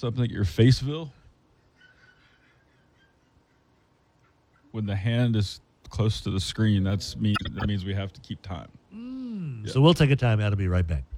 something at your faceville, when the hand is close to the screen, that means we have to keep time. So we'll take a time out. I'll be right back.